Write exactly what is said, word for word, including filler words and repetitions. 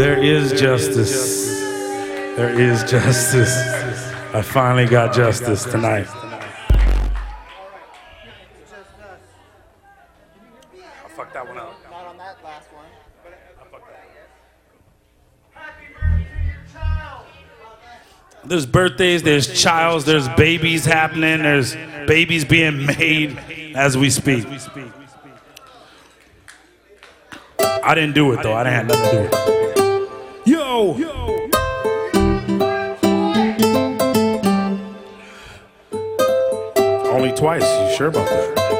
There is justice. There is justice. I finally got justice tonight. I fucked that one up. Not on that last one. There's birthdays, there's childs, there's babies happening, there's babies being made as we speak. I didn't do it though, I didn't have nothing to do with it. Yo! Only twice, you sure about that?